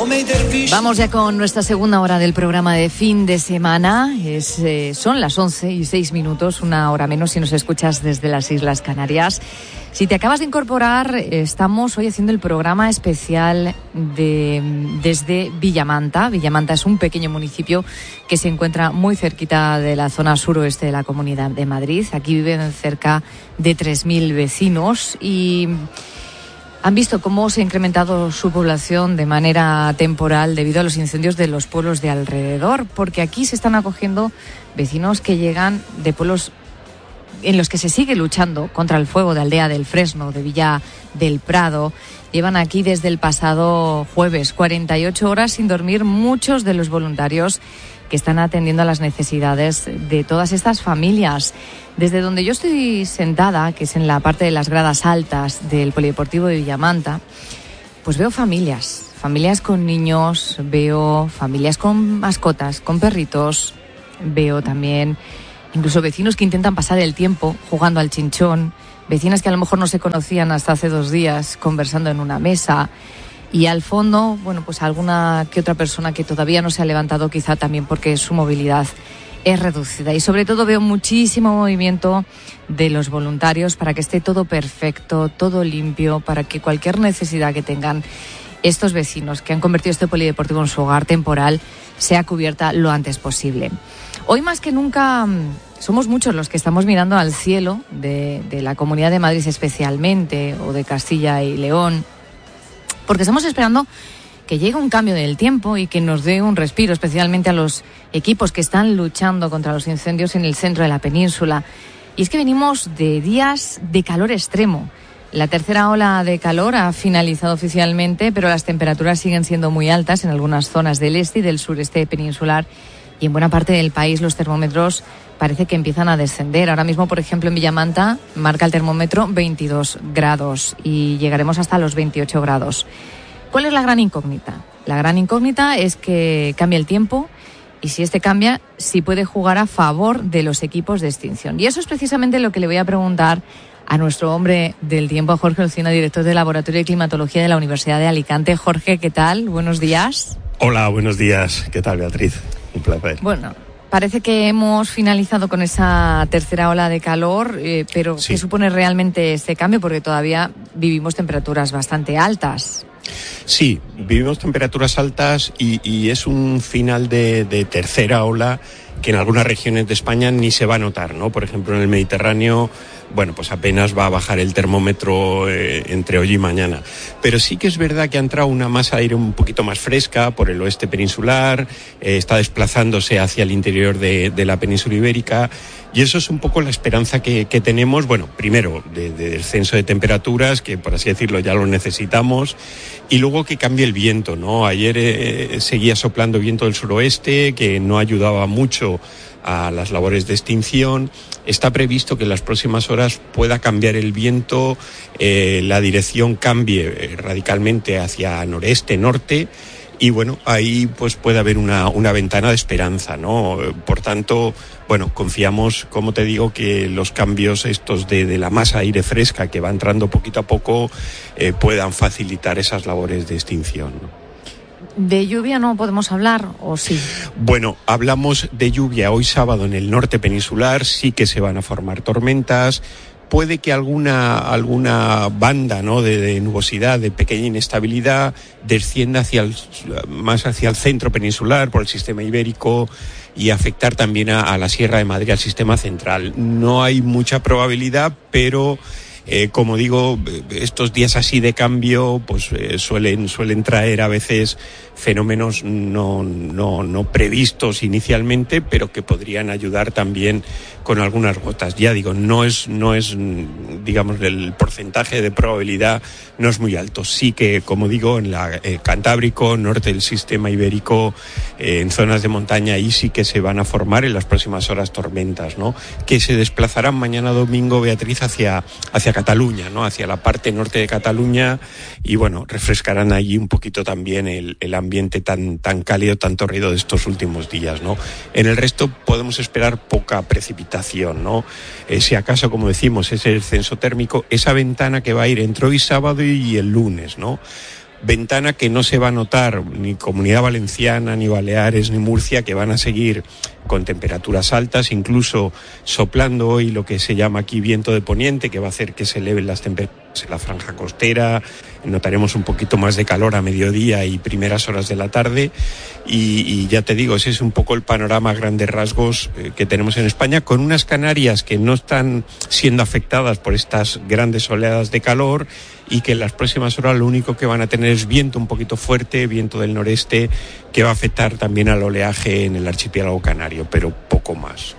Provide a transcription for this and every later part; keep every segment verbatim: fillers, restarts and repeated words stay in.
Vamos ya con nuestra segunda hora del programa de fin de semana. Es, eh, son las once y seis minutos, una hora menos si nos escuchas desde las Islas Canarias. Si te acabas de incorporar, estamos hoy haciendo el programa especial de, desde Villamanta. Villamanta es un pequeño municipio que se encuentra muy cerquita de la zona suroeste de la Comunidad de Madrid. Aquí viven cerca de tres mil vecinos y han visto cómo se ha incrementado su población de manera temporal debido a los incendios de los pueblos de alrededor, porque aquí se están acogiendo vecinos que llegan de pueblos en los que se sigue luchando contra el fuego, de Aldea del Fresno, de Villa del Prado. Llevan aquí desde el pasado jueves cuarenta y ocho horas sin dormir muchos de los voluntarios que están atendiendo a las necesidades de todas estas familias. Desde donde yo estoy sentada, que es en la parte de las gradas altas del Polideportivo de Villamanta, pues veo familias, familias con niños, veo familias con mascotas, con perritos, veo también incluso vecinos que intentan pasar el tiempo jugando al chinchón, vecinas que a lo mejor no se conocían hasta hace dos días conversando en una mesa, y al fondo, bueno, pues alguna que otra persona que todavía no se ha levantado, quizá también porque su movilidad es reducida. Y sobre todo veo muchísimo movimiento de los voluntarios para que esté todo perfecto, todo limpio, para que cualquier necesidad que tengan estos vecinos que han convertido este polideportivo en su hogar temporal sea cubierta lo antes posible. Hoy más que nunca somos muchos los que estamos mirando al cielo de, de la Comunidad de Madrid especialmente, o de Castilla y León, porque estamos esperando que llegue un cambio del tiempo y que nos dé un respiro, especialmente a los equipos que están luchando contra los incendios en el centro de la península. Y es que venimos de días de calor extremo. La tercera ola de calor ha finalizado oficialmente, pero las temperaturas siguen siendo muy altas en algunas zonas del este y del sureste peninsular, y en buena parte del país los termómetros parece que empiezan a descender. Ahora mismo, por ejemplo, en Villamanta marca el termómetro veintidós grados y llegaremos hasta los veintiocho grados. ¿Cuál es la gran incógnita? La gran incógnita es que cambie el tiempo, y si este cambia, si puede jugar a favor de los equipos de extinción. Y eso es precisamente lo que le voy a preguntar a nuestro hombre del tiempo, a Jorge Lucena, director del Laboratorio de Climatología de la Universidad de Alicante. Jorge, ¿qué tal? Buenos días. Hola, buenos días. ¿Qué tal, Beatriz? Un placer. Bueno, parece que hemos finalizado con esa tercera ola de calor, eh, pero sí. ¿Qué supone realmente este cambio? Porque todavía vivimos temperaturas bastante altas. Sí, vivimos temperaturas altas y, y es un final de, de tercera ola que en algunas regiones de España ni se va a notar, ¿no? Por ejemplo, en el Mediterráneo, bueno, pues apenas va a bajar el termómetro eh, entre hoy y mañana. Pero sí que es verdad que ha entrado una masa de aire un poquito más fresca por el oeste peninsular, eh, está desplazándose hacia el interior de, de la península ibérica, y eso es un poco la esperanza que, que tenemos, bueno, primero de, de descenso de temperaturas, que por así decirlo ya lo necesitamos, y luego que cambie el viento, ¿no? Ayer eh, seguía soplando viento del suroeste, que no ayudaba mucho a las labores de extinción. Está previsto que en las próximas horas pueda cambiar el viento, eh, la dirección cambie eh, radicalmente hacia noreste, norte, y bueno, ahí pues puede haber una, una ventana de esperanza, ¿no? Por tanto, bueno, confiamos, como te digo, que los cambios estos de, de la masa de aire fresca que va entrando poquito a poco eh, puedan facilitar esas labores de extinción, ¿no? ¿De lluvia no podemos hablar o sí? Bueno, hablamos de lluvia hoy sábado en el norte peninsular, sí que se van a formar tormentas. Puede que alguna alguna banda, ¿no?, de, de nubosidad, de pequeña inestabilidad, descienda hacia el, más hacia el centro peninsular por el sistema ibérico y afectar también a, a la Sierra de Madrid, al sistema central. No hay mucha probabilidad, pero Eh, como digo, estos días así de cambio pues eh, suelen suelen traer a veces fenómenos no no no previstos inicialmente, pero que podrían ayudar también con algunas gotas. Ya digo, no es no es digamos el porcentaje de probabilidad no es muy alto. Sí que, como digo, en la eh, Cantábrico, norte del sistema ibérico, eh, en zonas de montaña, ahí sí que se van a formar en las próximas horas tormentas, ¿no? Que se desplazarán mañana domingo, Beatriz, hacia hacia Cataluña, ¿no? Hacia la parte norte de Cataluña, y bueno, refrescarán allí un poquito también el, el ambiente tan, tan cálido, tan torrido de estos últimos días, ¿no? En el resto podemos esperar poca precipitación, ¿no? Eh, si acaso, como decimos, ese descenso térmico, esa ventana que va a ir entre hoy sábado y el lunes, ¿no? ventana que no se va a notar ni Comunidad Valenciana, ni Baleares, ni Murcia, que van a seguir con temperaturas altas, incluso soplando hoy lo que se llama aquí viento de poniente, que va a hacer que se eleven las temperaturas en la franja costera. Notaremos un poquito más de calor a mediodía y primeras horas de la tarde, y, y ya te digo, ese es un poco el panorama a grandes rasgos eh, que tenemos en España, con unas Canarias que no están siendo afectadas por estas grandes oleadas de calor, y que en las próximas horas lo único que van a tener es viento un poquito fuerte, viento del noreste, que va a afectar también al oleaje en el archipiélago canario, pero poco más.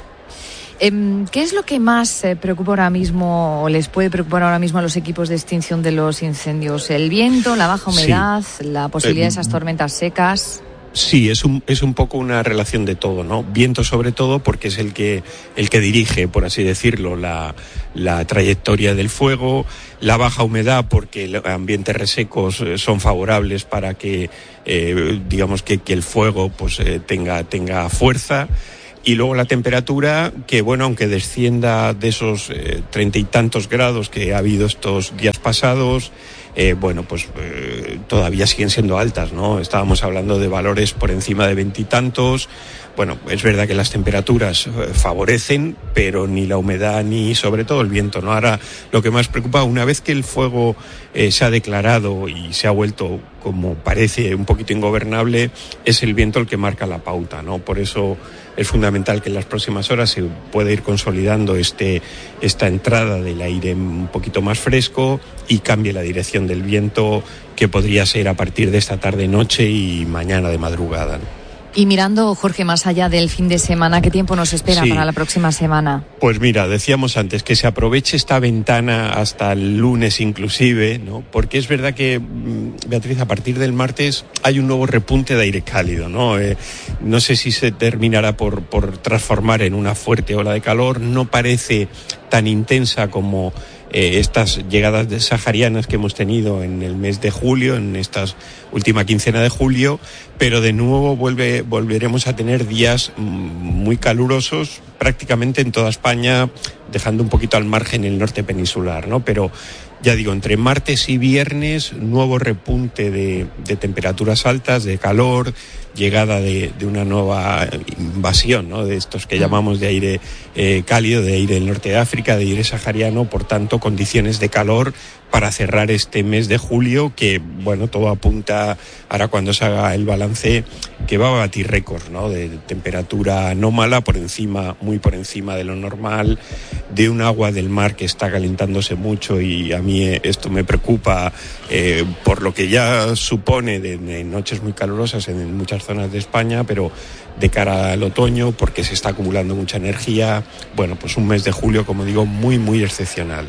¿Qué es lo que más preocupa ahora mismo o les puede preocupar ahora mismo a los equipos de extinción de los incendios? ¿El viento, la baja humedad, sí. la posibilidad eh, de esas tormentas secas? Sí, es un, es un poco una relación de todo, ¿no? Viento sobre todo porque es el que, el que dirige, por así decirlo, la, la trayectoria del fuego. La baja humedad porque los ambientes resecos son favorables para que, eh, digamos, que, que el fuego pues eh, tenga, tenga fuerza. Y luego la temperatura, que bueno, aunque descienda de esos eh, treinta y tantos grados que ha habido estos días pasados, eh, bueno, pues eh, todavía siguen siendo altas, ¿no? Estábamos hablando de valores por encima de veintitantos. Bueno, es verdad que las temperaturas favorecen, pero ni la humedad ni sobre todo el viento, ¿no? Ahora, lo que más preocupa, una vez que el fuego eh, se ha declarado y se ha vuelto, como parece, un poquito ingobernable, es el viento el que marca la pauta, ¿no? Por eso es fundamental que en las próximas horas se pueda ir consolidando este, esta entrada del aire un poquito más fresco y cambie la dirección del viento, que podría ser a partir de esta tarde-noche y mañana de madrugada, ¿no? Y mirando, Jorge, más allá del fin de semana, ¿qué tiempo nos espera sí. para la próxima semana? Pues mira, decíamos antes que se aproveche esta ventana hasta el lunes inclusive, ¿no? Porque es verdad que, Beatriz, a partir del martes hay un nuevo repunte de aire cálido, ¿no? Eh, no sé si se terminará por, por transformar en una fuerte ola de calor, no parece tan intensa como Eh, estas llegadas de saharianas que hemos tenido en el mes de julio, en esta última quincena de julio, pero de nuevo vuelve, volveremos a tener días muy calurosos prácticamente en toda España, dejando un poquito al margen el norte peninsular, ¿no? Pero ya digo, entre martes y viernes, nuevo repunte de, de temperaturas altas, de calor, llegada de, de una nueva invasión, ¿no? De estos que llamamos de aire eh, cálido, de aire del norte de África, de aire sahariano, por tanto, condiciones de calor para cerrar este mes de julio, que, bueno, todo apunta, ahora cuando se haga el balance, que va a batir récords, ¿no? De temperatura anómala, por encima, muy por encima de lo normal, de un agua del mar que está calentándose mucho, y a mí esto me preocupa eh, por lo que ya supone de, de noches muy calurosas en, en muchas zonas de España, pero de cara al otoño, porque se está acumulando mucha energía. Bueno, pues un mes de julio, como digo, muy, muy excepcional.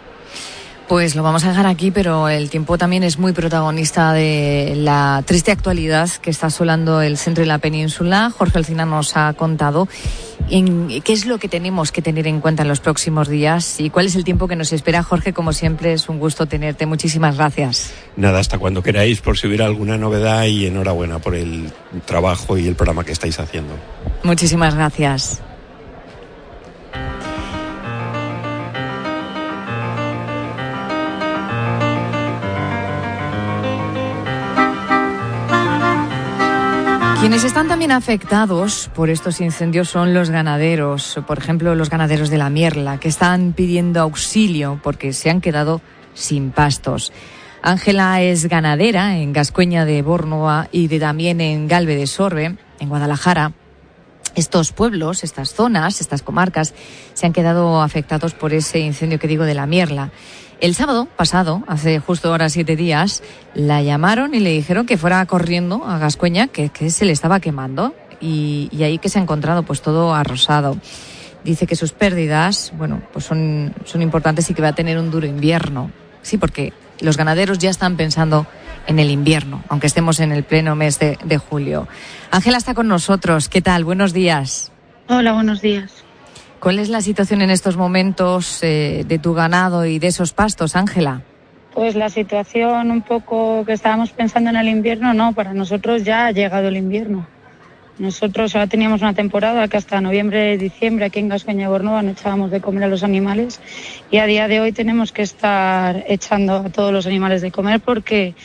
Pues lo vamos a dejar aquí, pero el tiempo también es muy protagonista de la triste actualidad que está asolando el centro y la península. Jorge Alsina nos ha contado en qué es lo que tenemos que tener en cuenta en los próximos días y cuál es el tiempo que nos espera. Jorge, como siempre, es un gusto tenerte. Muchísimas gracias. Nada, hasta cuando queráis, por si hubiera alguna novedad, y enhorabuena por el trabajo y el programa que estáis haciendo. Muchísimas gracias. Quienes están también afectados por estos incendios son los ganaderos, por ejemplo, los ganaderos de la Mierla, que están pidiendo auxilio porque se han quedado sin pastos. Ángela es ganadera en Gascueña de Bornoa y de, también en Galve de Sorbe, en Guadalajara. Estos pueblos, estas zonas, estas comarcas, se han quedado afectados por ese incendio que digo de la Mierla. El sábado pasado, hace justo ahora siete días, la llamaron y le dijeron que fuera corriendo a Gascueña, que, que se le estaba quemando, y, y ahí que se ha encontrado pues todo arrosado. Dice que sus pérdidas, bueno, pues son, son importantes y que va a tener un duro invierno. Sí, porque los ganaderos ya están pensando en el invierno, aunque estemos en el pleno mes de, de julio. Ángela está con nosotros. ¿Qué tal? Buenos días. Hola, buenos días. ¿Cuál es la situación en estos momentos eh, de tu ganado y de esos pastos, Ángela? Pues la situación un poco que estábamos pensando en el invierno, no, para nosotros ya ha llegado el invierno. Nosotros ahora teníamos una temporada que hasta noviembre, diciembre aquí en Gascueña de Bornoa no echábamos de comer a los animales, y a día de hoy tenemos que estar echando a todos los animales de comer porque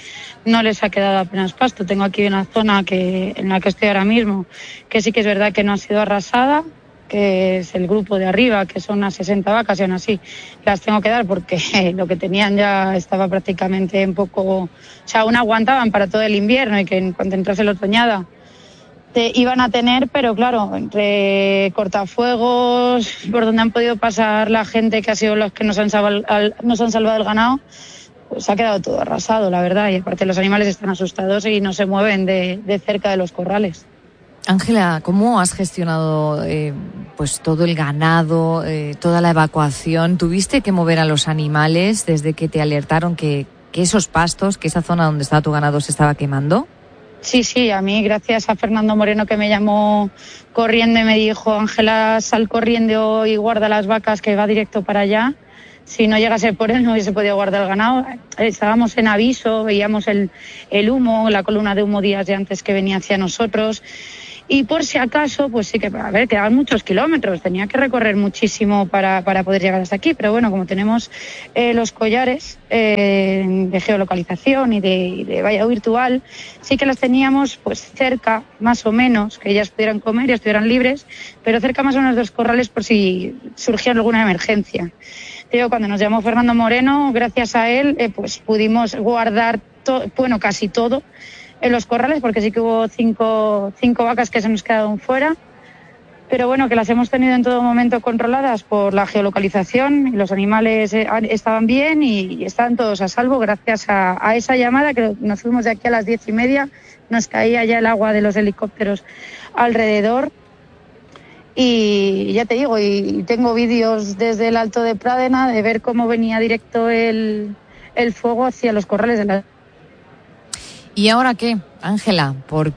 no les ha quedado apenas pasto. Tengo aquí una zona que en la que estoy ahora mismo, que sí que es verdad que no ha sido arrasada, que es el grupo de arriba, que son unas sesenta vacas, y aún así las tengo que dar porque lo que tenían ya estaba prácticamente un poco... O sea, aún aguantaban para todo el invierno, y que en cuanto entrase la otoñada te iban a tener, pero claro, entre cortafuegos, por donde han podido pasar la gente que ha sido los que nos han salvado, nos han salvado el ganado, pues ha quedado todo arrasado, la verdad, y aparte los animales están asustados y no se mueven de, de cerca de los corrales. Ángela, ¿cómo has gestionado eh, pues todo el ganado, eh, toda la evacuación? ¿Tuviste que mover a los animales desde que te alertaron que, que esos pastos, que esa zona donde estaba tu ganado se estaba quemando? Sí, sí, a mí, gracias a Fernando Moreno, que me llamó corriendo y me dijo: Ángela, sal corriendo y guarda las vacas, que va directo para allá. Si no llegase por él, no hubiese podido guardar el ganado. Estábamos en aviso, veíamos el, el humo, la columna de humo días de antes que venía hacia nosotros. Y por si acaso, pues sí que, a ver, quedaban muchos kilómetros, tenía que recorrer muchísimo para, para poder llegar hasta aquí, pero bueno, como tenemos eh, los collares eh, de geolocalización y de, y de valla virtual, sí que las teníamos pues cerca, más o menos, que ellas pudieran comer y estuvieran libres, pero cerca más o menos de los corrales por si surgía alguna emergencia. Digo, cuando nos llamó Fernando Moreno, gracias a él, eh, pues pudimos guardar, to- bueno, casi todo en los corrales, porque sí que hubo cinco, cinco vacas que se nos quedaron fuera, pero bueno, que las hemos tenido en todo momento controladas por la geolocalización, y los animales eh, estaban bien y estaban todos a salvo gracias a, a esa llamada, que nos fuimos de aquí a las diez y media, nos caía ya el agua de los helicópteros alrededor. Y ya te digo, y tengo vídeos desde el Alto de Pradena de ver cómo venía directo el, el fuego hacia los corrales de la... ¿Y ahora qué, Ángela?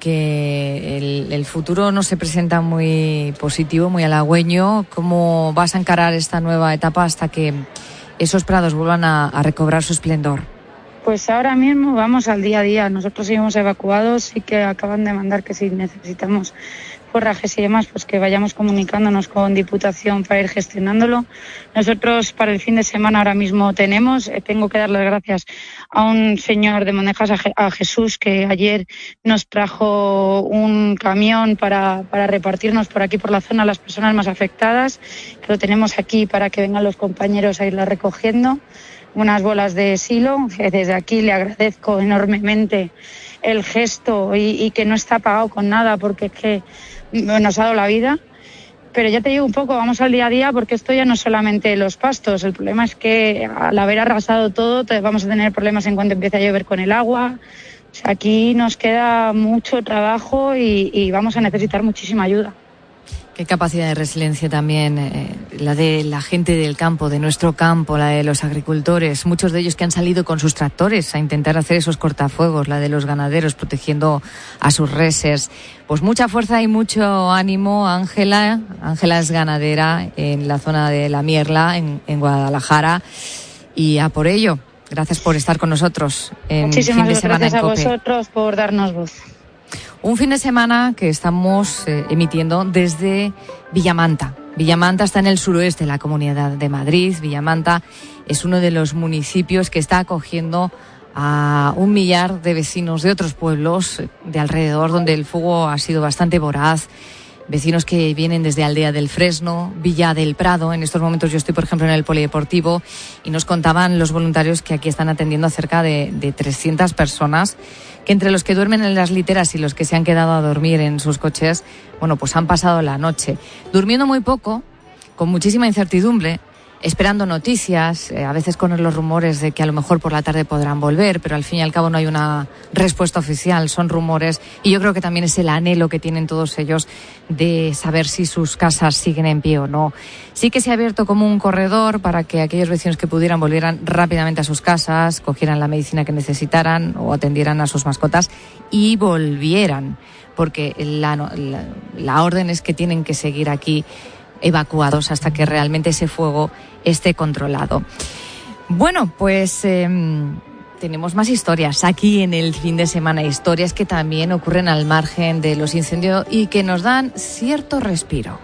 Porque el, el futuro no se presenta muy positivo, muy halagüeño. ¿Cómo vas a encarar esta nueva etapa hasta que esos prados vuelvan a, a recobrar su esplendor? Pues ahora mismo vamos al día a día. Nosotros seguimos evacuados y que acaban de mandar que si necesitamos forrajes y demás, pues que vayamos comunicándonos con Diputación para ir gestionándolo. Nosotros para el fin de semana ahora mismo tenemos, eh, tengo que dar las gracias a un señor de Mondejas, a, Je- a Jesús, que ayer nos trajo un camión para, para repartirnos por aquí por la zona a las personas más afectadas, que lo tenemos aquí para que vengan los compañeros a irla recogiendo. Unas bolas de silo, que desde aquí le agradezco enormemente el gesto y, y que no está pagado con nada, porque es que nos ha dado la vida. Pero ya te digo un poco, vamos al día a día, porque esto ya no es solamente los pastos. El problema es que al haber arrasado todo, te, vamos a tener problemas en cuanto empiece a llover con el agua. O sea, aquí nos queda mucho trabajo y, y vamos a necesitar muchísima ayuda. Qué capacidad de resiliencia también, eh, la de la gente del campo, de nuestro campo, la de los agricultores, muchos de ellos que han salido con sus tractores a intentar hacer esos cortafuegos, la de los ganaderos protegiendo a sus reses. Pues mucha fuerza y mucho ánimo, Ángela. Ángela es ganadera en la zona de La Mierla, en, en Guadalajara, y a por ello. Gracias por estar con nosotros en Muchísimas Fin de Semana gracias en a COPE. vosotros por darnos voz. Un fin de semana que estamos eh, emitiendo desde Villamanta. Villamanta está en el suroeste de la Comunidad de Madrid. Villamanta es uno de los municipios que está acogiendo a un millar de vecinos de otros pueblos de alrededor, donde el fuego ha sido bastante voraz. Vecinos que vienen desde Aldea del Fresno, Villa del Prado. En estos momentos yo estoy, por ejemplo, en el Polideportivo, y nos contaban los voluntarios que aquí están atendiendo a cerca de, de trescientas personas, que entre los que duermen en las literas y los que se han quedado a dormir en sus coches, bueno, pues han pasado la noche durmiendo muy poco, con muchísima incertidumbre, esperando noticias, eh, a veces con los rumores de que a lo mejor por la tarde podrán volver, pero al fin y al cabo no hay una respuesta oficial, son rumores, y yo creo que también es el anhelo que tienen todos ellos de saber si sus casas siguen en pie o no. Sí que se ha abierto como un corredor para que aquellos vecinos que pudieran volvieran rápidamente a sus casas, cogieran la medicina que necesitaran o atendieran a sus mascotas y volvieran, porque la, la, la orden es que tienen que seguir aquí evacuados hasta que realmente ese fuego esté controlado. Bueno, pues eh, tenemos más historias aquí en el fin de semana, historias que también ocurren al margen de los incendios y que nos dan cierto respiro.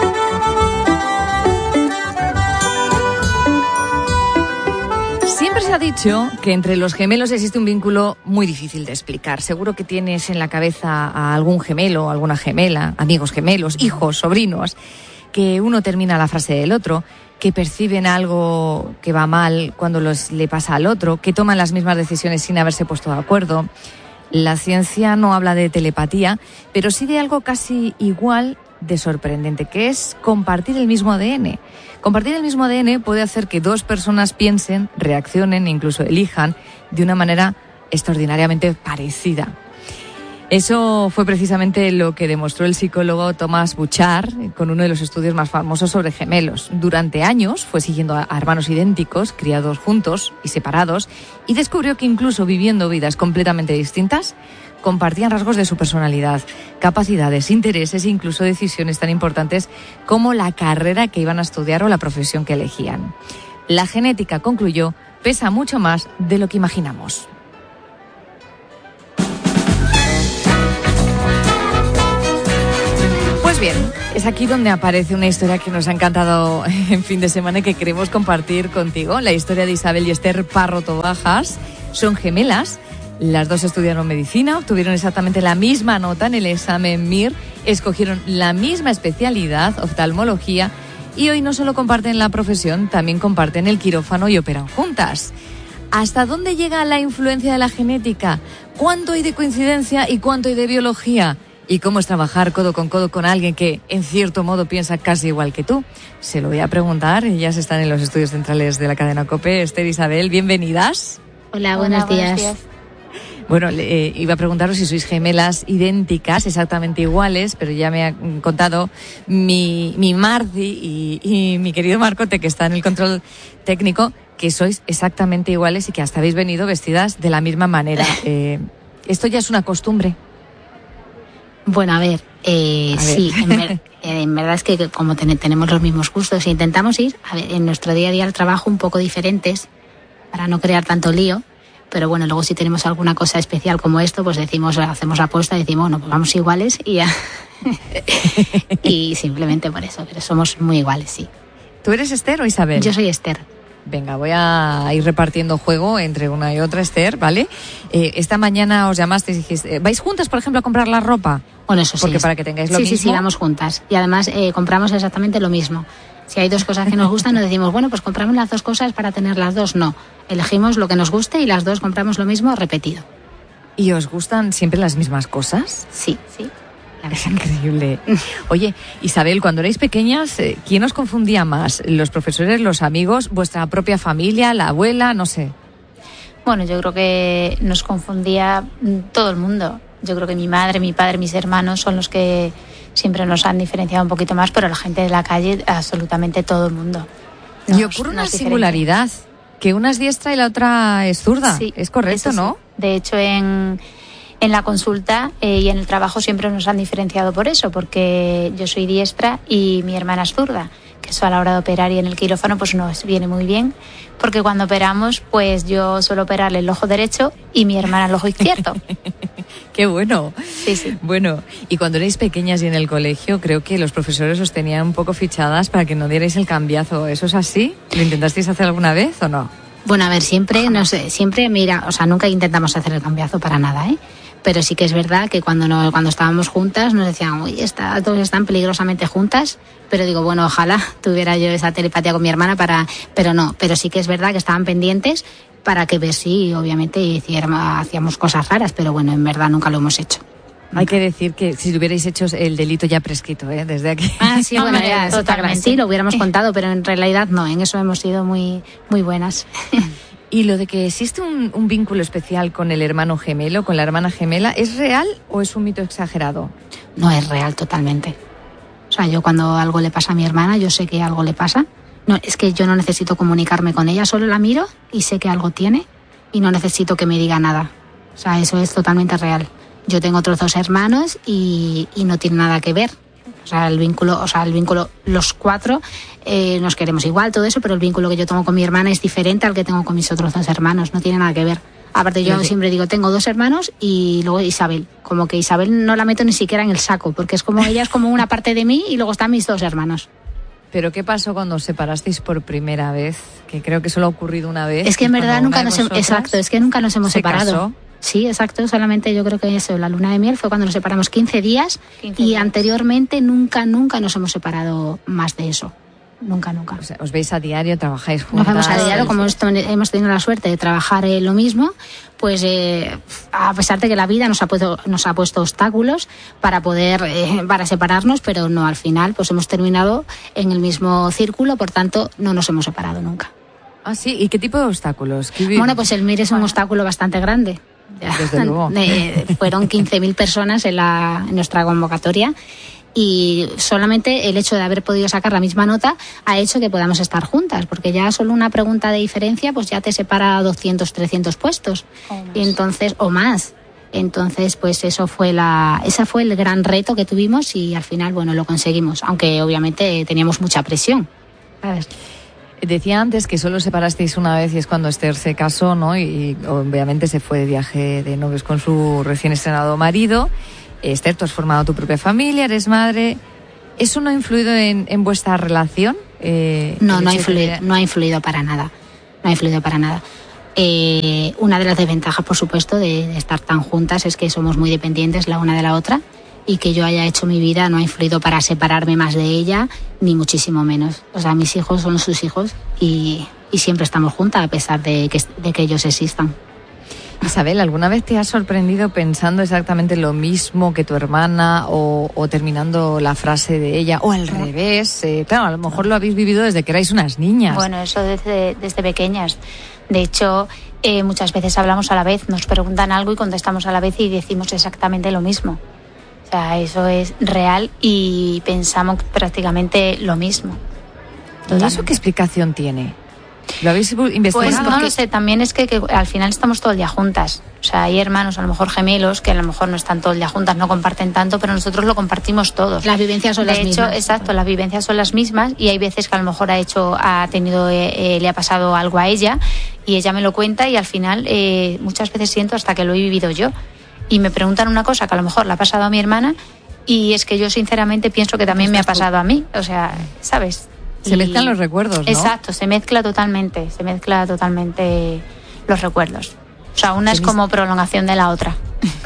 Siempre se ha dicho que entre los gemelos existe un vínculo muy difícil de explicar. Seguro que tienes en la cabeza a algún gemelo, alguna gemela, amigos gemelos, hijos, sobrinos, que uno termina la frase del otro, que perciben algo que va mal cuando los, le pasa al otro, que toman las mismas decisiones sin haberse puesto de acuerdo. La ciencia no habla de telepatía, pero sí de algo casi igual de sorprendente, que es compartir el mismo A D N. Compartir el mismo A D N puede hacer que dos personas piensen, reaccionen e incluso elijan de una manera extraordinariamente parecida. Eso fue precisamente lo que demostró el psicólogo Thomas Bouchard con uno de los estudios más famosos sobre gemelos. Durante años fue siguiendo a hermanos idénticos, criados juntos y separados, y descubrió que incluso viviendo vidas completamente distintas, compartían rasgos de su personalidad, capacidades, intereses e incluso decisiones tan importantes como la carrera que iban a estudiar o la profesión que elegían. La genética, concluyó, pesa mucho más de lo que imaginamos. Pues bien, es aquí donde aparece una historia que nos ha encantado en fin de semana y que queremos compartir contigo. La historia de Isabel y Esther Parro Tobajas. Son gemelas. Las dos estudiaron medicina, obtuvieron exactamente la misma nota en el examen M I R, escogieron la misma especialidad, oftalmología, y hoy no solo comparten la profesión, también comparten el quirófano y operan juntas. ¿Hasta dónde llega la influencia de la genética? ¿Cuánto hay de coincidencia y cuánto hay de biología? ¿Y cómo es trabajar codo con codo con alguien que, en cierto modo, piensa casi igual que tú? Se lo voy a preguntar. Ellas están en los estudios centrales de la cadena COPE. Esther, Isabel, bienvenidas. Hola, buenos, Hola, días. buenos días. Bueno, eh, iba a preguntaros si sois gemelas idénticas, exactamente iguales, pero ya me ha contado mi, mi Marci y, y mi querido Marcote, que está en el control técnico, que sois exactamente iguales y que hasta habéis venido vestidas de la misma manera. Eh, ¿Esto ya es una costumbre? Bueno, a ver, eh, a ver. sí, en, ver, eh, en verdad es que como ten, tenemos los mismos gustos e intentamos ir a ver, en nuestro día a día al trabajo un poco diferentes para no crear tanto lío. Pero bueno, luego si tenemos alguna cosa especial como esto, pues decimos, hacemos la apuesta y decimos, bueno, pues vamos iguales y ya. Y simplemente por eso, pero somos muy iguales, sí. ¿Tú eres Esther o Isabel? Yo soy Esther. Venga, voy a ir repartiendo juego entre una y otra, Esther, ¿vale? Eh, esta mañana os llamasteis y dijiste, ¿vais juntas, por ejemplo, a comprar la ropa? Bueno, eso sí. Porque para que tengáis lo sí, mismo. Sí, sí, sí, vamos juntas. Y además eh, compramos exactamente lo mismo. Si hay dos cosas que nos gustan, no decimos, bueno, pues compramos las dos cosas para tener las dos. No, elegimos lo que nos guste y las dos compramos lo mismo repetido. ¿Y os gustan siempre las mismas cosas? Sí, sí. Es increíble. Oye, Isabel, cuando erais pequeñas, ¿quién os confundía más? ¿Los profesores, los amigos, vuestra propia familia, la abuela, no sé? Bueno, yo creo que nos confundía todo el mundo. Yo creo que mi madre, mi padre, mis hermanos son los que siempre nos han diferenciado un poquito más, pero la gente de la calle, absolutamente todo el mundo. Nos, y ocurre una singularidad, que una es diestra y la otra es zurda. Sí, es correcto, sí. ¿no? De hecho, en, en la consulta eh, y en el trabajo siempre nos han diferenciado por eso, porque yo soy diestra y mi hermana es zurda, que eso a la hora de operar y en el quirófano pues nos viene muy bien, porque cuando operamos pues yo suelo operarle el ojo derecho y mi hermana el ojo izquierdo. ¡Qué bueno! Sí, sí. Bueno, y cuando erais pequeñas y en el colegio, creo que los profesores os tenían un poco fichadas para que no dierais el cambiazo. ¿Eso es así? ¿Lo intentasteis hacer alguna vez o no? Bueno, a ver, siempre, no sé, siempre, mira, o sea, nunca intentamos hacer el cambiazo para nada, ¿eh? Pero sí que es verdad que cuando no, cuando estábamos juntas nos decían, uy, está, todos están peligrosamente juntas, pero digo, bueno, ojalá tuviera yo esa telepatía con mi hermana para, pero no, pero sí que es verdad que estaban pendientes para que ver si, obviamente, hiciéramos, hacíamos cosas raras, pero bueno, en verdad nunca lo hemos hecho. Nunca. Hay que decir que si lo hubierais hecho el delito ya prescrito, ¿eh? Desde aquí. Ah, sí, bueno, ya, totalmente. Sí, lo hubiéramos contado, pero en realidad no, en eso hemos sido muy, muy buenas. ¿Y lo de que existe un, un vínculo especial con el hermano gemelo, con la hermana gemela, es real o es un mito exagerado? No, es real totalmente. O sea, yo cuando algo le pasa a mi hermana, yo sé que algo le pasa. No, es que yo no necesito comunicarme con ella, solo la miro y sé que algo tiene y no necesito que me diga nada. O sea, eso es totalmente real. Yo tengo otros dos hermanos y, y no tiene nada que ver. O sea, el vínculo, o sea, el vínculo, los cuatro eh, nos queremos igual, todo eso, pero el vínculo que yo tengo con mi hermana es diferente al que tengo con mis otros dos hermanos, no tiene nada que ver. Aparte, yo sí. siempre digo, tengo dos hermanos y luego Isabel. Como que Isabel no la meto ni siquiera en el saco, porque es como ella es como una parte de mí y luego están mis dos hermanos. ¿Pero qué pasó cuando os separasteis por primera vez? Que creo que solo ha ocurrido una vez. Es que en verdad nunca nos hemos... Exacto, es que nunca nos hemos separado. Casó. Sí, exacto, solamente yo creo que eso, la luna de miel fue cuando nos separamos quince días quince y días. Anteriormente nunca, nunca nos hemos separado más de eso. Nunca, nunca. O sea, os veis a diario, trabajáis juntas. Nos vemos a diario, como esto, hemos tenido la suerte de trabajar eh, lo mismo, pues eh, a pesar de que la vida nos ha puesto, nos ha puesto obstáculos para poder, eh, para separarnos, pero no, al final pues hemos terminado en el mismo círculo, por tanto no nos hemos separado nunca. Ah, sí, ¿y qué tipo de obstáculos? ¿Qué... Bueno, pues el M I R es un bueno. obstáculo bastante grande. Desde luego. Eh, fueron quince mil personas en, la, en nuestra convocatoria y solamente el hecho de haber podido sacar la misma nota ha hecho que podamos estar juntas, porque ya solo una pregunta de diferencia pues ya te separa doscientos, trescientos puestos y entonces o más. Entonces, pues eso fue la, ese fue el gran reto que tuvimos y al final, bueno, lo conseguimos, aunque obviamente teníamos mucha presión, ¿sabes? Decía antes que solo separasteis una vez y es cuando Esther se casó, ¿no? Y, y obviamente se fue de viaje de novios con su recién estrenado marido. Esther, tú has formado tu propia familia, eres madre. ¿Eso no ha influido en, en vuestra relación? Eh, no, no ha, influido, no ha influido para nada. No ha influido para nada. Eh, una de las desventajas, por supuesto, de, de estar tan juntas es que somos muy dependientes la una de la otra. Y que yo haya hecho mi vida no ha influido para separarme más de ella, ni muchísimo menos. O sea, mis hijos son sus hijos y, y siempre estamos juntas a pesar de que, de que ellos existan. Isabel, ¿alguna vez te has sorprendido pensando exactamente lo mismo que tu hermana o, o terminando la frase de ella o al revés? Eh, claro, a lo mejor lo habéis vivido desde que erais unas niñas. Bueno, eso desde, desde pequeñas. De hecho, eh, muchas veces hablamos a la vez, nos preguntan algo y contestamos a la vez y decimos exactamente lo mismo. O sea, eso es real y pensamos prácticamente lo mismo. ¿Y eso qué explicación tiene? ¿Lo habéis investigado? Pues no lo sé, también es que, que al final estamos todo el día juntas. O sea, hay hermanos, a lo mejor gemelos, que a lo mejor no están todo el día juntas, no comparten tanto, pero nosotros lo compartimos todos. Las vivencias son de las hecho, mismas. Exacto, las vivencias son las mismas y hay veces que a lo mejor ha hecho, ha tenido, eh, le ha pasado algo a ella y ella me lo cuenta y al final eh, muchas veces siento hasta que lo he vivido yo. Y me preguntan una cosa que a lo mejor le ha pasado a mi hermana y es que yo sinceramente pienso que también me ha pasado a mí, o sea, ¿sabes? Se y... mezclan los recuerdos, ¿no? Exacto, se mezcla totalmente, se mezcla totalmente los recuerdos. O sea, una es como prolongación de la otra.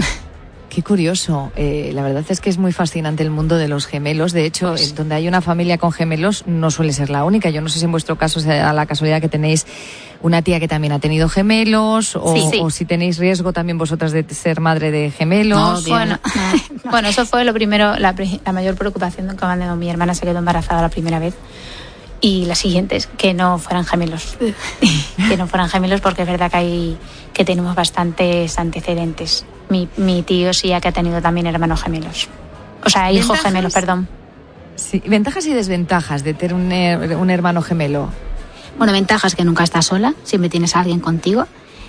Qué curioso. Eh, la verdad es que es muy fascinante el mundo de los gemelos. De hecho, pues, donde hay una familia con gemelos no suele ser la única. Yo no sé si en vuestro caso sea la casualidad que tenéis una tía que también ha tenido gemelos o, sí, sí. o si tenéis riesgo también vosotras de ser madre de gemelos. No, bueno, bueno, eso fue lo primero, la, la mayor preocupación cuando mi hermana se quedó embarazada la primera vez. Y las siguientes, que no fueran gemelos. Que no fueran gemelos porque es verdad que hay que tenemos bastantes antecedentes. Mi, mi tío sí que ha tenido también hermanos gemelos. O sea, hijos gemelos, perdón. Sí, ventajas y desventajas de tener un, un hermano gemelo. Bueno, ventajas que nunca estás sola, siempre tienes a alguien contigo.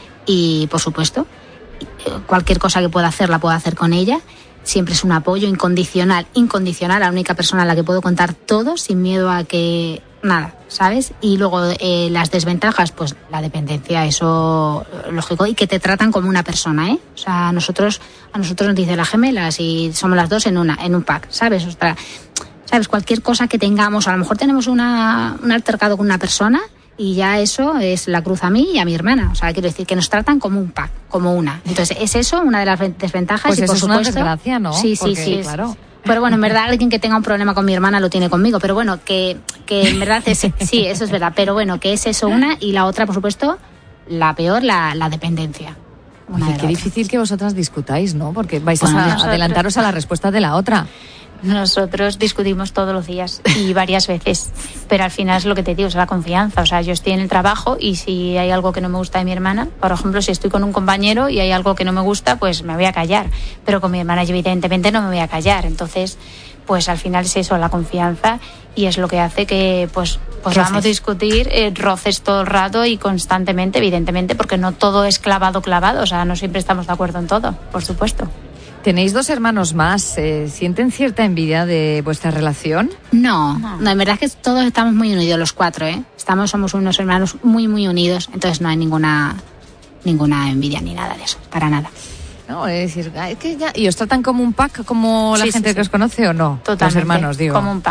Y, por supuesto, cualquier cosa que pueda hacer, la puedo hacer con ella. Siempre es un apoyo incondicional, incondicional, la única persona a la que puedo contar todo sin miedo a que nada, ¿sabes? Y luego eh, las desventajas, pues la dependencia, eso lógico, y que te tratan como una persona, ¿eh? O sea, a nosotros, a nosotros nos dicen las gemelas y somos las dos en una, en un pack, ¿sabes? O sea, ¿sabes? Cualquier cosa que tengamos, a lo mejor tenemos una, un altercado con una persona y ya eso es la cruz a mí y a mi hermana. O sea, quiero decir que nos tratan como un pack, como una. Entonces, es eso una de las desventajas. Pues y eso por es supuesto, una desgracia, ¿no? Sí, sí, Porque, sí. Claro. Pero bueno, en verdad alguien que tenga un problema con mi hermana lo tiene conmigo. Pero bueno, que, que en verdad es, sí, eso es verdad. Pero bueno, que es eso una y la otra, por supuesto, la peor, la, la dependencia. Oye, qué difícil que vosotras discutáis, ¿no? Porque vais bueno, a nosotros... adelantaros a la respuesta de la otra. Nosotros discutimos todos los días y varias veces, pero al final es lo que te digo, es la confianza. O sea, yo estoy en el trabajo y si hay algo que no me gusta de mi hermana, por ejemplo, si estoy con un compañero y hay algo que no me gusta, pues me voy a callar. Pero con mi hermana yo evidentemente no me voy a callar. Entonces, pues al final es eso, la confianza, y es lo que hace que pues, pues vamos a discutir eh, roces todo el rato y constantemente, evidentemente, porque no todo es clavado, clavado. O sea, no siempre estamos de acuerdo en todo, por supuesto. Tenéis dos hermanos más. ¿Eh, ¿Sienten cierta envidia de vuestra relación? No, no, no, en verdad es que todos estamos muy unidos, los cuatro, ¿eh? Estamos, somos unos hermanos muy, muy unidos, entonces no hay ninguna, ninguna envidia ni nada de eso, para nada. No, es decir, es que ya, ¿y os tratan como un pack, como la sí, gente sí, que sí. os conoce o no? Totalmente, los hermanos, digo. Como un pack.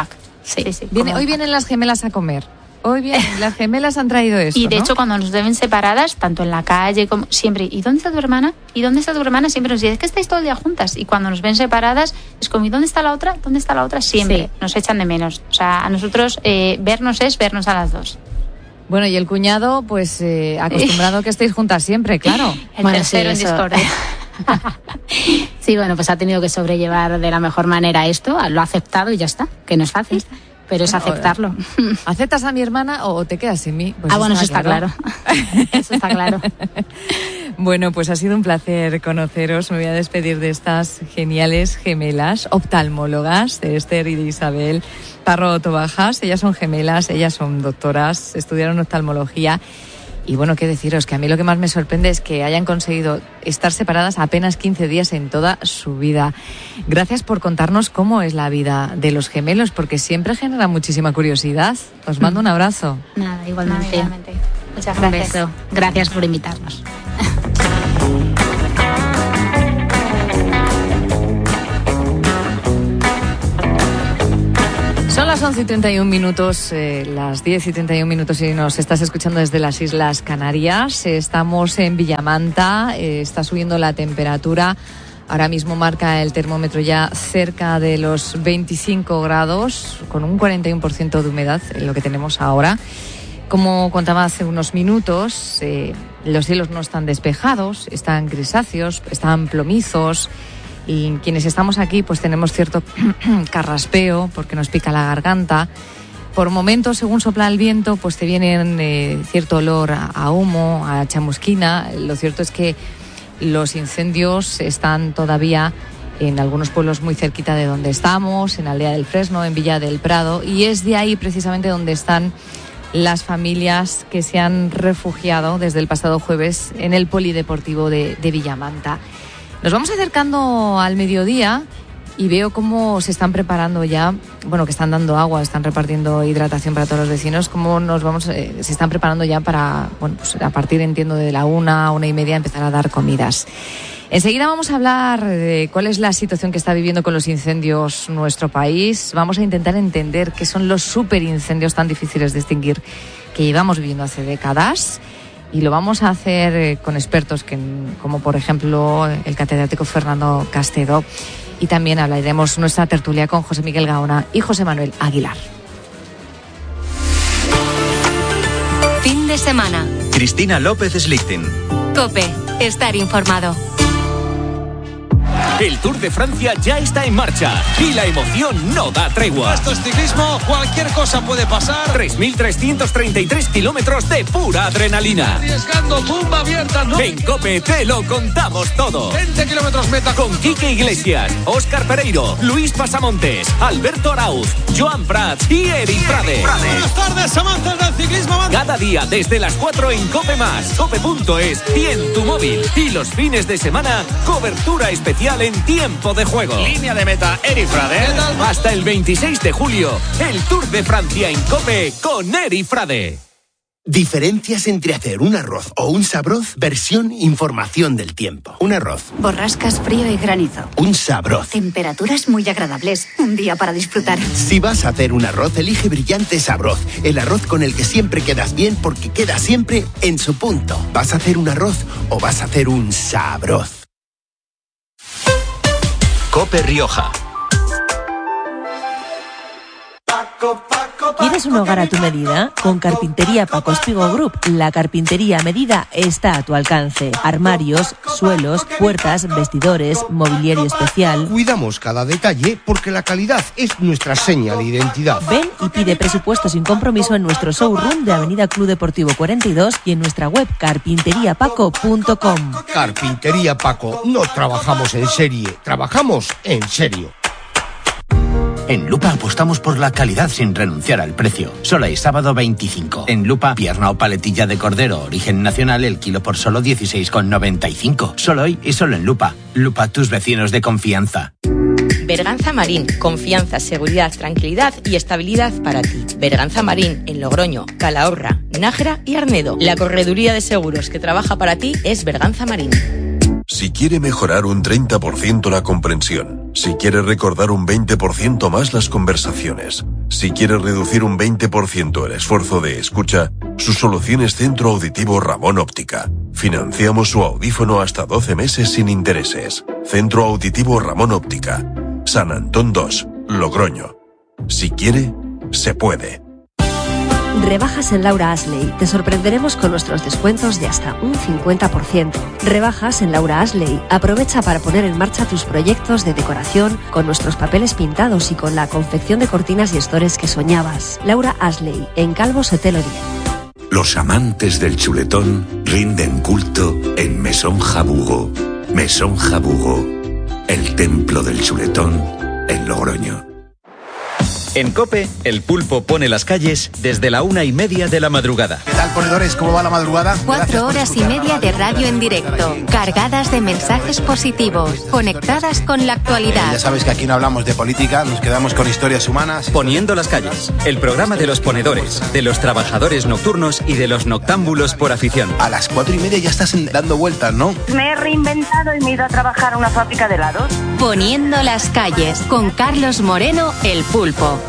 Sí, sí, sí, Viene, como- hoy vienen las gemelas a comer. Hoy bien, las gemelas han traído esto, Y de ¿no? hecho, cuando nos ven separadas, tanto en la calle como siempre, ¿y dónde está tu hermana? ¿Y dónde está tu hermana? Siempre nos dicen, es que estáis todo el día juntas. Y cuando nos ven separadas, es como, ¿y dónde está la otra? ¿Dónde está la otra? Siempre Sí. nos echan de menos. O sea, a nosotros eh, vernos es vernos a las dos. Bueno, y el cuñado, pues eh, acostumbrado a que estéis juntas siempre, claro. El Bueno, tercero sí, en eso. discordia. Sí, bueno, pues ha tenido que sobrellevar de la mejor manera esto, lo ha aceptado y ya está, que no es fácil, pero es Bueno, aceptarlo. ¿Aceptas a mi hermana o te quedas sin mí? Pues Ah, bueno, eso está claro. Eso está claro. Bueno, pues ha sido un placer conoceros. Me voy a despedir de estas geniales gemelas oftalmólogas, de Esther y de Isabel Parro Tobajas. Ellas son gemelas, ellas son doctoras, estudiaron oftalmología. Y bueno, qué deciros, que a mí lo que más me sorprende es que hayan conseguido estar separadas apenas quince días en toda su vida. Gracias por contarnos cómo es la vida de los gemelos, porque siempre genera muchísima curiosidad. Os mando un abrazo. Nada, igualmente. Igualmente. Muchas Un gracias. beso. Gracias por invitarnos. Son las once y treinta y un minutos, eh, las diez y treinta y un minutos y nos estás escuchando desde las Islas Canarias. Estamos en Villamanta, eh, está subiendo la temperatura. Ahora mismo marca el termómetro ya cerca de los veinticinco grados, con un cuarenta y uno por ciento de humedad, en lo que tenemos ahora. Como contaba hace unos minutos, eh, los cielos no están despejados, están grisáceos, están plomizos. Y quienes estamos aquí pues tenemos cierto carraspeo porque nos pica la garganta. Por momentos, según sopla el viento, pues te viene eh, cierto olor a, a humo, a chamusquina. Lo cierto es que los incendios están todavía en algunos pueblos muy cerquita de donde estamos, en Aldea del Fresno, en Villa del Prado, y es de ahí precisamente donde están las familias que se han refugiado desde el pasado jueves en el polideportivo de, de Villamanta. Nos vamos acercando al mediodía y veo cómo se están preparando ya, bueno, que están dando agua, están repartiendo hidratación para todos los vecinos, cómo nos vamos, eh, se están preparando ya para, bueno, pues a partir, entiendo, de la una, una y media empezar a dar comidas. Enseguida vamos a hablar de cuál es la situación que está viviendo con los incendios nuestro país. Vamos a intentar entender qué son los superincendios tan difíciles de extinguir que llevamos viviendo hace décadas. Y lo vamos a hacer eh, con expertos que, como por ejemplo el catedrático Fernando Castedo, y también hablaremos nuestra tertulia con José Miguel Gaona y José Manuel Aguilar. Fin de semana. Cristina López Slichting. COPE. Estar informado. El Tour de Francia ya está en marcha y la emoción no da tregua. Esto es ciclismo, cualquier cosa puede pasar. tres mil trescientos treinta y tres kilómetros de pura adrenalina. Arriesgando, tumba abierta, ¿no? En COPE te lo contamos todo. veinte kilómetros meta. Con Quique Iglesias, Óscar Pereiro, Luis Pasamontes, Alberto Arauz, Joan Prats y Eric Frade. Buenas tardes, amantes del ciclismo. Amantes. Cada día desde las cuatro en COPE más, cope punto es y en tu móvil. Y los fines de semana, cobertura especial en tiempo de juego. Línea de meta, Eric Frade. Hasta el veintiséis de julio, el Tour de Francia en COPE con Eric Frade. Diferencias entre hacer un arroz o un sabroz, versión información del tiempo. Un arroz. Borrascas, frío y granizo. Un sabroz. Temperaturas muy agradables. Un día para disfrutar. Si vas a hacer un arroz, elige Brillante Sabroz. El arroz con el que siempre quedas bien porque queda siempre en su punto. ¿Vas a hacer un arroz o vas a hacer un sabroz? COPE Rioja. ¿Quieres un hogar a tu medida? Con Carpintería Paco Espigo Group, la carpintería a medida está a tu alcance. Armarios, suelos, puertas, vestidores, mobiliario especial. Cuidamos cada detalle porque la calidad es nuestra seña de identidad. Ven y pide presupuesto sin compromiso en nuestro showroom de Avenida Club Deportivo cuarenta y dos y en nuestra web carpintería paco punto com. Carpintería Paco, no trabajamos en serie, trabajamos en serio. En Lupa apostamos por la calidad sin renunciar al precio. Solo hay sábado veinticinco. En Lupa, pierna o paletilla de cordero origen nacional, el kilo por solo dieciséis con noventa y cinco. Solo hoy y solo en Lupa. Lupa, tus vecinos de confianza. Berganza Marín, confianza, seguridad, tranquilidad y estabilidad para ti. Berganza Marín, en Logroño, Calahorra, Nájera y Arnedo. La correduría de seguros que trabaja para ti es Berganza Marín. Si quiere mejorar un treinta por ciento la comprensión, si quiere recordar un veinte por ciento más las conversaciones, Si quieres reducir un veinte por ciento el esfuerzo de escucha, su solución es Centro Auditivo Ramón Óptica. Financiamos su audífono hasta doce meses sin intereses. Centro Auditivo Ramón Óptica. San Antón dos, Logroño. Si quiere, se puede. Rebajas en Laura Ashley. Te sorprenderemos con nuestros descuentos de hasta un cincuenta por ciento. Rebajas en Laura Ashley. Aprovecha para poner en marcha tus proyectos de decoración con nuestros papeles pintados y con la confección de cortinas y estores que soñabas. Laura Ashley, en Calvo Sotelo diez. Los amantes del chuletón rinden culto en Mesón Jabugo. Mesón Jabugo, el templo del chuletón en Logroño. En COPE, el pulpo pone las calles desde la una y media de la madrugada. ¿Qué tal, ponedores? ¿Cómo va la madrugada? Cuatro horas y media de radio en directo, cargadas de mensajes positivos, conectadas con la actualidad. Ya sabes que aquí no hablamos de política, nos quedamos con historias humanas. Poniendo las calles, el programa de los ponedores, de los trabajadores nocturnos y de los noctámbulos por afición. A las cuatro y media ya estás dando vueltas, ¿no? Me he reinventado y me he ido a trabajar a una fábrica de helados. Poniendo las calles, con Carlos Moreno, el pulpo.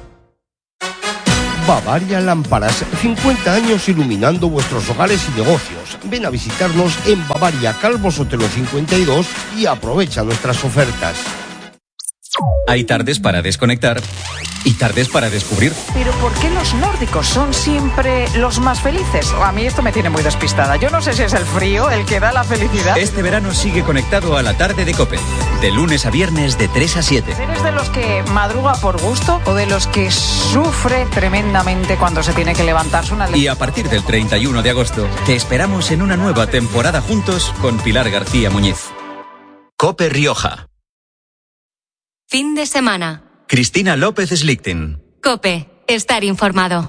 Bavaria Lámparas, cincuenta años iluminando vuestros hogares y negocios. Ven a visitarnos en Bavaria Calvo Sotelo cincuenta y dos y aprovecha nuestras ofertas. Hay tardes para desconectar y tardes para descubrir. Pero ¿por qué los nórdicos son siempre los más felices? A mí esto me tiene muy despistada. Yo no sé si es el frío el que da la felicidad. Este verano sigue conectado a la tarde de COPE, de lunes a viernes de tres a siete. ¿Eres de los que madruga por gusto o de los que sufre tremendamente cuando se tiene que levantarse una... Y a partir del treinta y uno de agosto te esperamos en una nueva temporada juntos con Pilar García Muñiz. COPE Rioja. Fin de semana. Cristina López Slichting. COPE. Estar informado.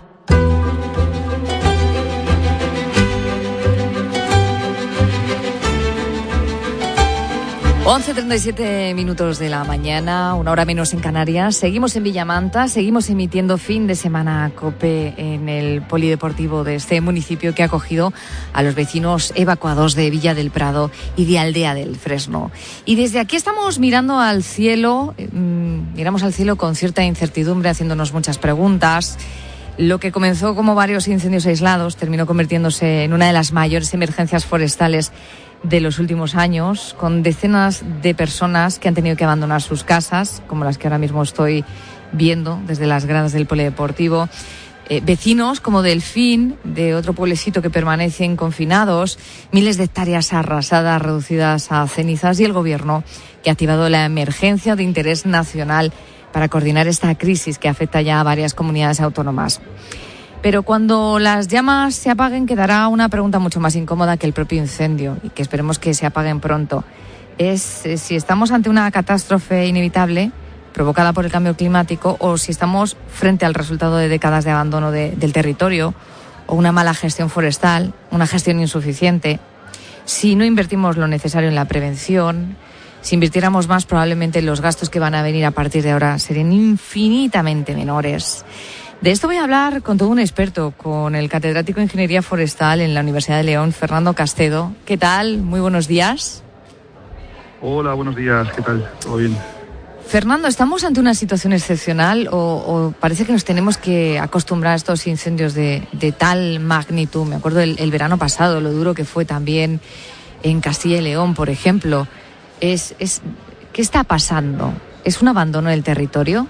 once treinta y siete minutos de la mañana, una hora menos en Canarias. Seguimos en Villamanta, seguimos emitiendo fin de semana COPE en el polideportivo de este municipio que ha acogido a los vecinos evacuados de Villa del Prado y de Aldea del Fresno. Y desde aquí estamos mirando al cielo, mmm, miramos al cielo con cierta incertidumbre, haciéndonos muchas preguntas. Lo que comenzó como varios incendios aislados terminó convirtiéndose en una de las mayores emergencias forestales de los últimos años, con decenas de personas que han tenido que abandonar sus casas, como las que ahora mismo estoy viendo desde las gradas del polideportivo. Eh, vecinos como Delfín, de otro pueblecito, que permanecen confinados, miles de hectáreas arrasadas, reducidas a cenizas, y el gobierno que ha activado la emergencia de interés nacional para coordinar esta crisis que afecta ya a varias comunidades autónomas. Pero cuando las llamas se apaguen quedará una pregunta mucho más incómoda que el propio incendio, y que esperemos que se apaguen pronto. Es eh, si estamos ante una catástrofe inevitable provocada por el cambio climático, o si estamos frente al resultado de décadas de abandono de, del territorio, o una mala gestión forestal, una gestión insuficiente. Si no invertimos lo necesario en la prevención, si invirtiéramos más, probablemente los gastos que van a venir a partir de ahora serían infinitamente menores. De esto voy a hablar con todo un experto, con el catedrático de Ingeniería Forestal en la Universidad de León, Fernando Castedo. ¿Qué tal? Muy buenos días. Hola, buenos días. ¿Qué tal? ¿Todo bien? Fernando, ¿estamos ante una situación excepcional o, o parece que nos tenemos que acostumbrar a estos incendios de, de tal magnitud? Me acuerdo el, el verano pasado, lo duro que fue también en Castilla y León, por ejemplo. Es, es, ¿Qué está pasando? ¿Es un abandono del territorio?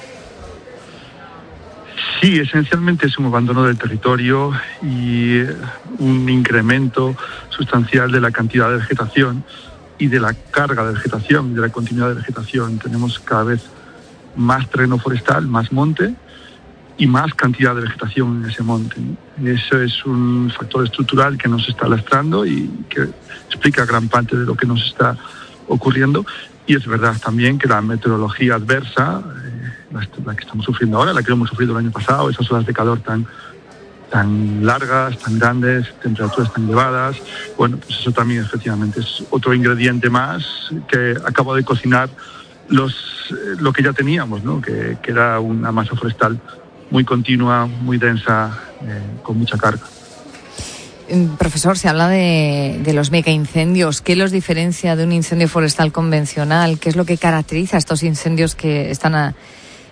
Sí, esencialmente es un abandono del territorio y un incremento sustancial de la cantidad de vegetación y de la carga de vegetación, de la continuidad de vegetación. Tenemos cada vez más terreno forestal, más monte y más cantidad de vegetación en ese monte. Eso es un factor estructural que nos está lastrando y que explica gran parte de lo que nos está ocurriendo. Y es verdad también que la meteorología adversa, eh, la, la que estamos sufriendo ahora, la que hemos sufrido el año pasado, esas olas de calor tan, tan largas, tan grandes, temperaturas tan elevadas, bueno, pues eso también efectivamente es otro ingrediente más que acaba de cocinar los, eh, lo que ya teníamos, ¿no? que, que era una masa forestal muy continua, muy densa, eh, con mucha carga. Profesor, se habla de, de los megaincendios. ¿Qué los diferencia de un incendio forestal convencional? ¿Qué es lo que caracteriza a estos incendios que están a,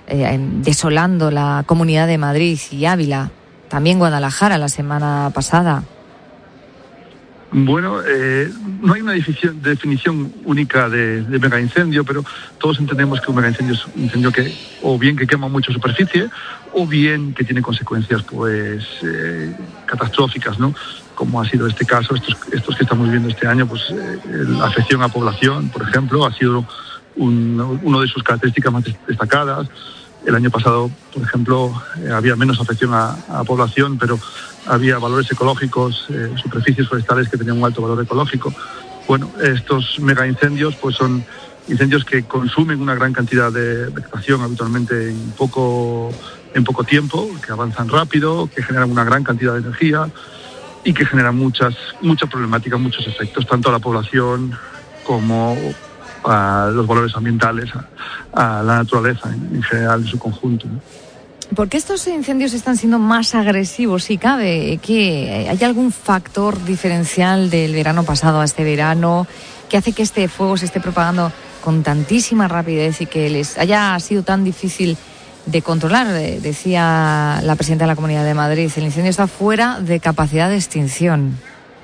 eh, desolando la Comunidad de Madrid y Ávila, también Guadalajara la semana pasada. Bueno, eh, no hay una definición, definición única de, de megaincendio, pero todos entendemos que un megaincendio es un incendio que o bien que quema mucha superficie o bien que tiene consecuencias pues eh, catastróficas, ¿no? Como ha sido este caso, estos, estos que estamos viendo este año, pues eh, la afección a población, por ejemplo, ha sido un, uno de sus características más destacadas. El año pasado, por ejemplo, eh, había menos afección a, a población, pero había valores ecológicos, eh, superficies forestales que tenían un alto valor ecológico. Bueno, estos megaincendios pues son incendios que consumen una gran cantidad de vegetación habitualmente en poco, en poco tiempo, que avanzan rápido, que generan una gran cantidad de energía y que generan muchas, mucha problemática, muchos efectos, tanto a la población como a los valores ambientales, a, a la naturaleza en, en general en su conjunto, ¿no? ¿Por qué estos incendios están siendo más agresivos? Si cabe, ¿que hay algún factor diferencial del verano pasado a este verano que hace que este fuego se esté propagando con tantísima rapidez y que les haya sido tan difícil de controlar? Decía la presidenta de la Comunidad de Madrid, el incendio está fuera de capacidad de extinción.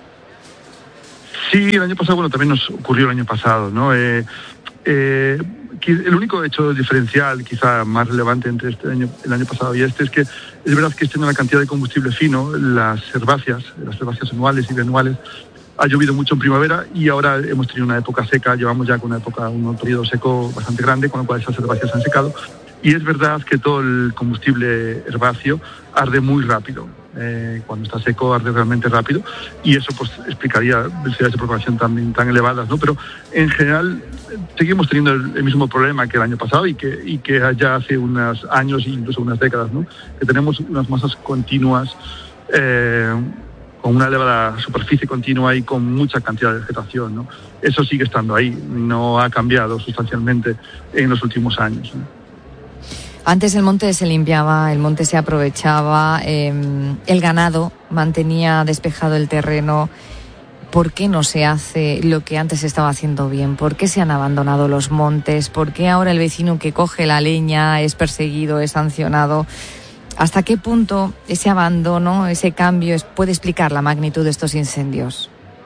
Sí, el año pasado, bueno, también nos ocurrió el año pasado, ¿no? Eh, eh, el único hecho diferencial, quizá más relevante entre este año, el año pasado y este, es que es verdad que este año la cantidad de combustible fino, las herbáceas, las herbáceas anuales y bianuales, ha llovido mucho en primavera y ahora hemos tenido una época seca, llevamos ya con una época, un periodo seco bastante grande, con lo cual esas herbáceas han secado. Y es verdad que todo el combustible herbáceo arde muy rápido. Eh, cuando está seco arde realmente rápido y eso pues explicaría velocidades de propagación tan, tan elevadas, ¿no? Pero en general seguimos teniendo el, el mismo problema que el año pasado y que, y que ya hace unos años e incluso unas décadas, ¿no? Que tenemos unas masas continuas eh, con una elevada superficie continua y con mucha cantidad de vegetación, ¿no? Eso sigue estando ahí, no ha cambiado sustancialmente en los últimos años, ¿no? Antes el monte se limpiaba, el monte se aprovechaba, eh, el ganado mantenía despejado el terreno. ¿Por qué no se hace lo que antes se estaba haciendo bien? ¿Por qué se han abandonado los montes? ¿Por qué ahora el vecino que coge la leña es perseguido, es sancionado? ¿Hasta qué punto ese abandono, ese cambio puede explicar la magnitud de estos incendios?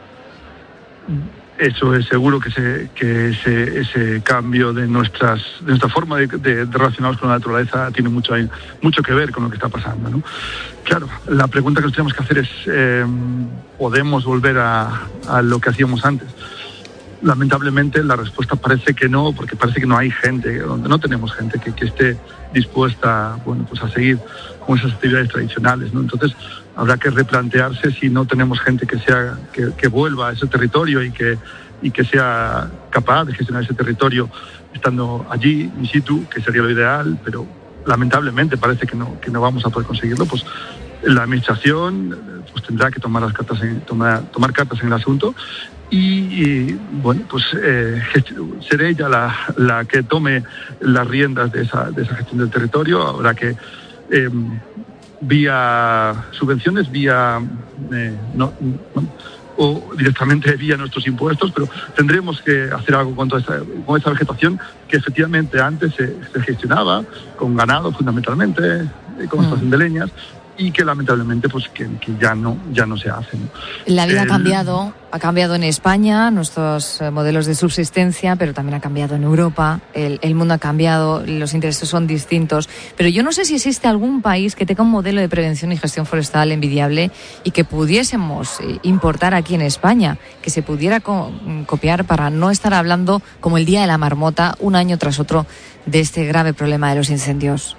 Eso es seguro que, se, que ese, ese cambio de, nuestras, de nuestra forma de, de, de relacionarnos con la naturaleza tiene mucho, mucho que ver con lo que está pasando, ¿no? Claro, la pregunta que nos tenemos que hacer es, eh, ¿podemos volver a, a lo que hacíamos antes? Lamentablemente la respuesta parece que no, porque parece que no hay gente, donde no tenemos gente que, que esté dispuesta, bueno, pues a seguir con esas actividades tradicionales, ¿no? Entonces habrá que replantearse si no tenemos gente que sea que, que vuelva a ese territorio y que y que sea capaz de gestionar ese territorio estando allí in situ, que sería lo ideal, pero lamentablemente parece que no que no vamos a poder conseguirlo. Pues la administración pues tendrá que tomar las cartas en, tomar tomar cartas en el asunto y, y bueno, pues eh, seré ella la, la que tome las riendas de esa de esa gestión del territorio. Habrá que eh, vía subvenciones, vía eh, no, no, o directamente vía nuestros impuestos, pero tendremos que hacer algo con toda esta, con esta vegetación que efectivamente antes se, se gestionaba con ganado fundamentalmente, con extracción de leñas, y que lamentablemente pues que, que ya no ya no se hace, ¿no? La vida El... ha cambiado, ha cambiado en España, nuestros modelos de subsistencia, pero también ha cambiado en Europa, el, el mundo ha cambiado, los intereses son distintos, pero yo no sé si existe algún país que tenga un modelo de prevención y gestión forestal envidiable y que pudiésemos importar aquí en España, que se pudiera co- copiar para no estar hablando como el Día de la Marmota un año tras otro de este grave problema de los incendios.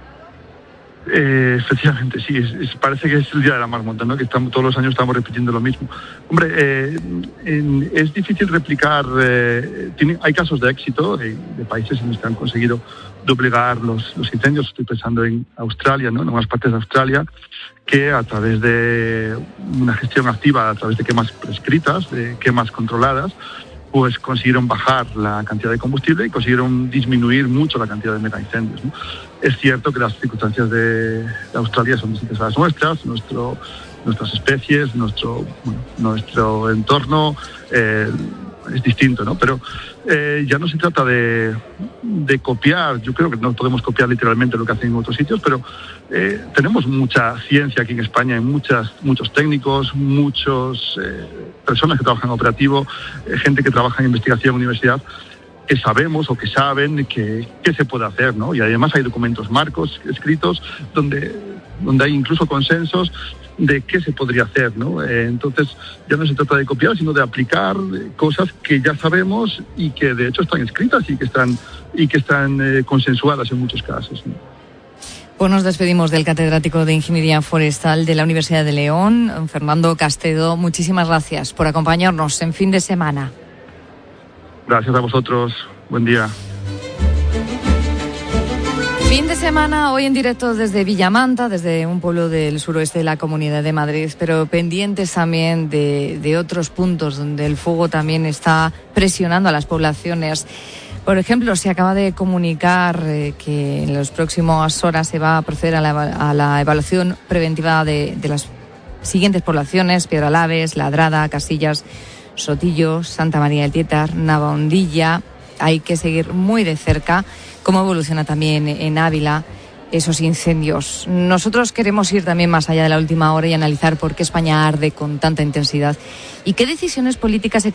Eh, efectivamente, sí, es, es, parece que es el Día de la Marmota, ¿no? Que estamos, todos los años estamos repitiendo lo mismo. Hombre, eh, en, es difícil replicar, eh, tiene, hay casos de éxito de, de países en los que han conseguido doblegar los, los incendios. Estoy pensando en Australia, ¿no? En algunas partes de Australia, que a través de una gestión activa, a través de quemas prescritas, de quemas controladas, pues consiguieron bajar la cantidad de combustible y consiguieron disminuir mucho la cantidad de megaincendios, ¿no? Es cierto que las circunstancias de, de Australia son distintas a las nuestras, nuestro, nuestras especies, nuestro, bueno, nuestro entorno, eh, es distinto, ¿no? Pero eh, ya no se trata de, de copiar, yo creo que no podemos copiar literalmente lo que hacen en otros sitios, pero eh, tenemos mucha ciencia aquí en España, hay muchas, muchos técnicos, muchas eh, personas que trabajan en operativo, eh, gente que trabaja en investigación en universidad, que sabemos o que saben que, que se puede hacer, ¿no? Y además hay documentos marcos escritos donde, donde hay incluso consensos de qué se podría hacer, ¿no? Eh, entonces ya no se trata de copiar, sino de aplicar cosas que ya sabemos y que de hecho están escritas y que están y que están eh, consensuadas en muchos casos, ¿no? Pues nos despedimos del catedrático de Ingeniería Forestal de la Universidad de León, Fernando Castedo. Muchísimas gracias por acompañarnos en Fin de Semana. Gracias a vosotros. Buen día. Fin de semana, hoy en directo desde Villamanta, desde un pueblo del suroeste de la Comunidad de Madrid, pero pendientes también de, de otros puntos donde el fuego también está presionando a las poblaciones. Por ejemplo, se acaba de comunicar eh, que en las próximas horas se va a proceder a la, a la evaluación preventiva de, de las siguientes poblaciones: Piedralaves, Ladrada, Casillas, Sotillo, Santa María del Tietar, Navahondilla. Hay que seguir muy de cerca cómo evoluciona también en Ávila esos incendios. Nosotros queremos ir también más allá de la última hora y analizar por qué España arde con tanta intensidad y qué decisiones políticas económicas